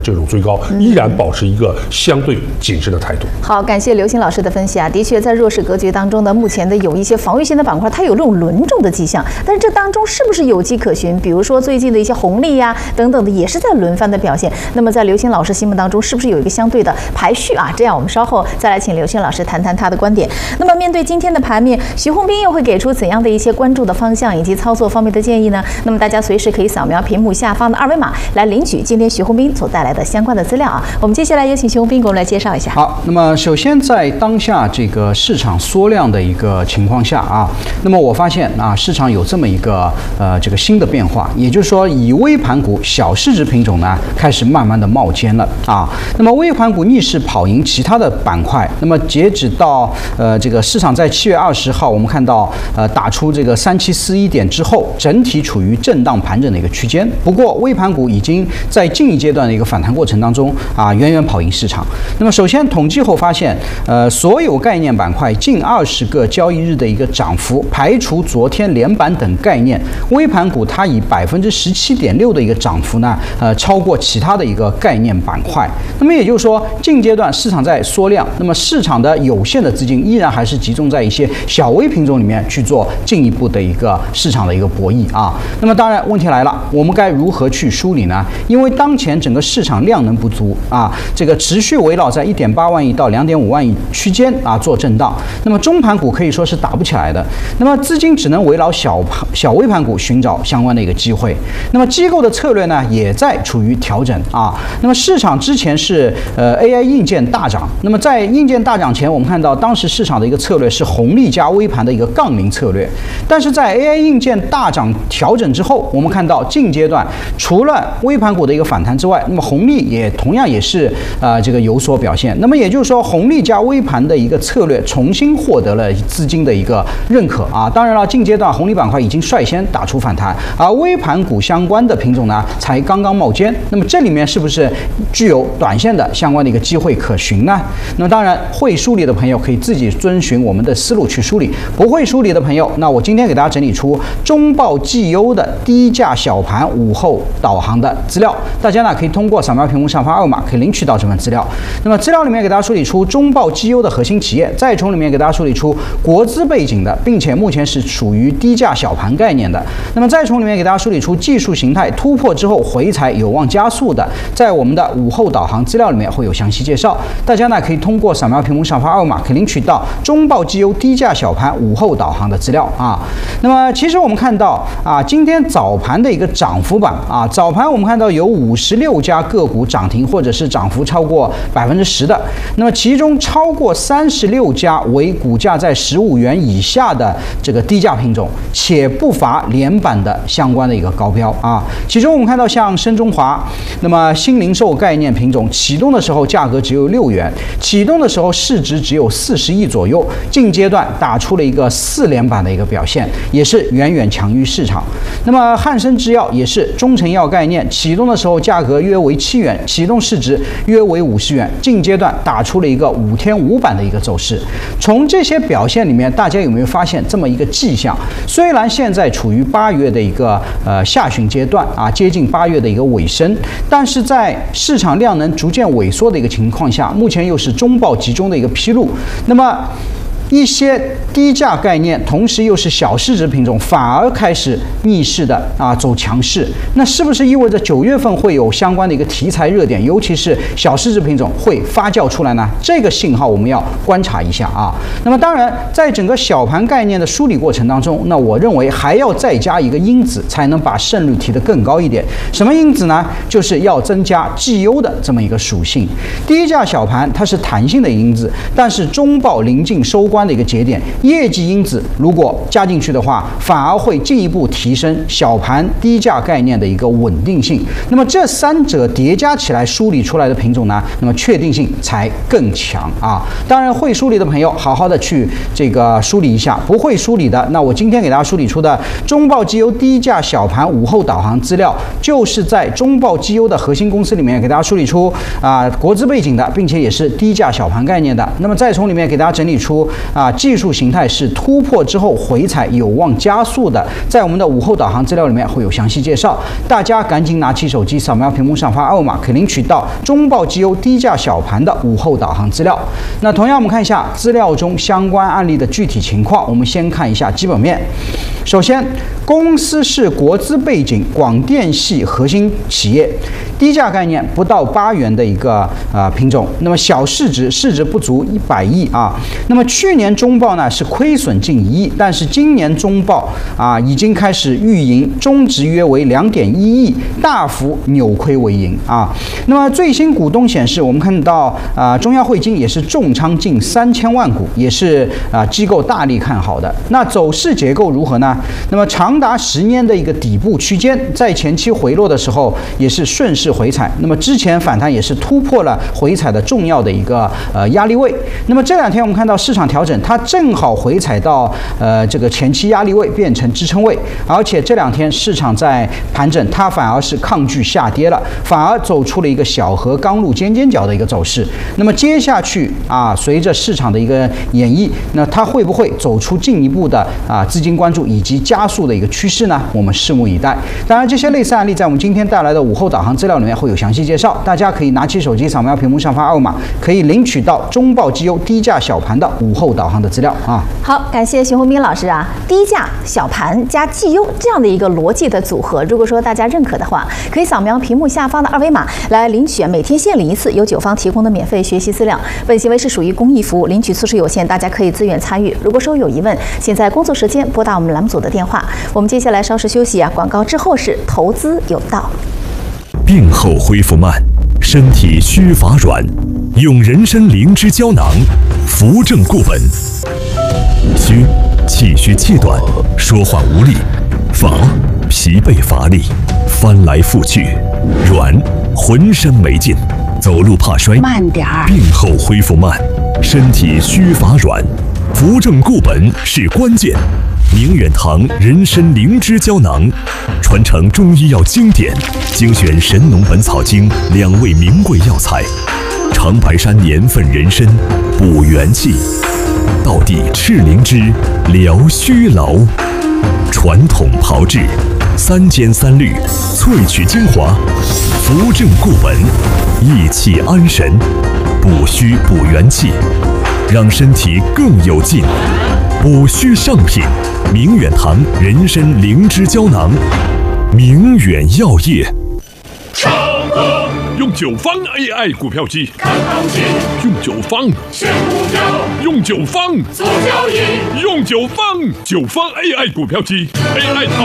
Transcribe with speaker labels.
Speaker 1: 这种追高，依然保持一个相对谨慎的态度。
Speaker 2: 好，感谢刘星老师的分析啊。的确，在弱势格局当中呢，目前的有一些防御性的板块，它有这种轮动的迹象，但是这当中是不是有迹可循？比如说最近的一些红利呀等等的，也是在轮番的表现。那么在刘星老师心目当中，是不是有一个相对的排序啊？这样我们稍后再来请刘星老师谈谈他的观点。那么面对今天的盘面，徐宏斌又会给出怎样的一些关注的方向以及操作方面的建议呢？那么大家随时可以扫描屏幕下方的二维码来领取今天徐宏斌所带来的相关的资料啊。我们接下来有请徐宏斌给我们来介绍一下。
Speaker 3: 好，那么首先在当下这个市场缩量的一个情况下啊，那么我发现啊，市场有这么一个这个新的变化，也就是说，以微盘股小市值品种呢开始慢慢的冒尖了啊。那么微盘股逆势跑赢其他的板块。那么截止到这个市场在7月20号，我们看到打出这个3741点之后，整体处于震荡盘整的一个区间。不过微盘股已经在近一阶段的一个反弹过程当中啊，远远跑赢市场。那么首先统计后发现，所有概念板块近20个交易日的一个涨幅，排除昨天连板等概念，微盘股它以17.6%的一个涨幅呢，超过其他的一个概念板块。那么也就是说，近阶段市场在缩量，那么市场的有限的资金依然还是集中在一些小微品种里面去做进一步的一个市场的一个博弈啊。那么当然问题来了，我们该如何去梳理呢？因为当前整个市场量能不足啊，这个持续围绕在1.8万亿到2.5万亿区间啊做震荡。那么中盘股可以说是打不起来的，那么资金只能围绕小微盘股寻找相关的一个机会。那么机构的策略呢也在处于调整啊。那么市场之前是AI 硬件大涨，那么在硬件大涨前，我们看到当时市场的一个策略是红利加微盘的一个杠铃策略。但是在 AI 硬件大涨调整之后，我们看到近阶段除了微盘股的一个反弹之外，那么红利也同样也是这个有所表现。那么也就是说，红利加微盘的一个策略重新获得了资金的一个认可啊。当然了，近阶段红利板块已经率先打出反弹，而微盘股相关的品种呢才刚刚冒尖。那么这里面是不是具有短线的相关的一个机会可循呢？那么当然，会梳理的朋友可以自己遵循我们的思路去梳理；不会梳理的朋友，那我今天给大家整理出中报绩优的低价小盘午后导航的资料，大家呢可以通过扫描屏幕上方二维码可以领取到这份资料。那么资料里面给大家梳理出中报绩优的核心企业，再从里面给大家梳理出国资背景的，并且目前是属于低价小盘概念的。那么再从里面给大家梳理出技术形态突破之后回踩有望加速的，在我们的午后导航资料里面会有详细介绍。大家呢可以通过扫描屏幕上方二维码可以领取到中报绩优低价小盘午后导航的资料啊。那么其实我们看到啊，今天早盘的一个涨幅榜啊，早盘我们看到有56家个股涨停或者是涨幅超过10%的，那么其中超过36家为股价在15元以下的这个低价品种，且不乏连板的相关的一个高标啊。其中我们看到像深中华，那么新零售概念品种启动的时候价格只有6元，启动的时候市值只有40亿左右，近阶段打出了一个4连板的一个表现，也是远远强于市场。那么汉森制药也是中成药概念，启动的时候价格约为7元，启动市值约为50元，近阶段打出了一个5天5板的一个走势。从这些表现里面，大家有没有发现这么一个迹象？虽然现在处于8月的一个下旬阶段啊，接近8月的一个尾声，但是在市场量能逐渐萎缩的一个情况下，目前又是中报集中的一个披露，那么一些低价概念，同时又是小市值品种，反而开始逆势的走强势。那是不是意味着9月份会有相关的一个题材热点，尤其是小市值品种会发酵出来呢？这个信号我们要观察一下啊。那么当然，在整个小盘概念的梳理过程当中，那我认为还要再加一个因子，才能把胜率提得更高一点。什么因子呢？就是要增加绩优的这么一个属性。低价小盘它是弹性的因子，但是中报临近收官的一个节点，业绩因子如果加进去的话，反而会进一步提升小盘低价概念的一个稳定性。那么这三者叠加起来梳理出来的品种呢，那么确定性才更强啊。当然，会梳理的朋友好好的去这个梳理一下，不会梳理的，那我今天给大家梳理出的中报绩优低价小盘午后导航资料，就是在中报绩优的核心公司里面给大家梳理出国资背景的，并且也是低价小盘概念的。那么再从里面给大家整理出技术形态是突破之后回踩有望加速的，在我们的午后导航资料里面会有详细介绍，大家赶紧拿起手机扫描屏幕上发二维码，可以领取到中报绩优低价小盘的午后导航资料。那同样我们看一下资料中相关案例的具体情况，我们先看一下基本面。首先，公司是国资背景广电系核心企业，低价概念不到8元的一个品种，那么小市值不足100亿啊。那么去年中报呢是亏损近1亿，但是今年中报已经开始预盈，中值约为2.1亿，大幅扭亏为盈啊。那么最新股东显示，我们看到中药汇金也是重仓近3000万股，也是机构大力看好的。那走势结构如何呢？那么长达10年的一个底部区间，在前期回落的时候也是顺势回踩，那么之前反弹也是突破了回踩的重要的一个压力位。那么这2天我们看到市场调整，它正好回踩到这个前期压力位变成支撑位，而且这2天市场在盘整，它反而是抗拒下跌了，反而走出了一个小和刚路尖尖角的一个走势。那么接下去随着市场的一个演绎，那它会不会走出进一步的资金关注以及加速的一个趋势呢？我们拭目以待。当然，这些类似案例在我们今天带来的午后导航资料里面会有详细介绍，大家可以拿起手机扫描屏幕上发二维码，可以领取到中报绩优低价小盘的午后导航的资料啊。
Speaker 2: 好，感谢熊宏斌老师啊，低价小盘加绩优这样的一个逻辑的组合，如果说大家认可的话，可以扫描屏幕下方的二维码来领取每天限领1次由9方提供的免费学习资料。本行为是属于公益服务，领取次数有限，大家可以自愿参与。如果说有疑问，请在工作时间拨打我们栏目组的电话。我们接下来稍事休息广告之后是投资有道。
Speaker 4: 病后恢复慢，身体虚乏软，用人参灵芝胶囊扶正固本。虚，气虚气短，说话无力；乏，疲惫乏力，翻来覆去；软，浑身没劲，走路怕摔。
Speaker 5: 慢点儿。
Speaker 4: 病后恢复慢，身体虚乏软，扶正固本是关键。明远堂人参灵芝胶囊，传承中医药经典，精选《神农本草经》2味名贵药材，长白山年份人参补元气，道地赤灵芝疗虚劳，传统炮制3尖3滤，萃取精华，扶正固本，益气安神，补虚补元气，让身体更有劲。补虚上品，明远堂人参灵芝胶囊，明远药业。
Speaker 1: 用9方 AI 股票机
Speaker 6: 看行情，
Speaker 1: 用9方
Speaker 6: 选股票，
Speaker 1: 用9方
Speaker 6: 做交易，
Speaker 1: 用9方9方 AI 股票机 AI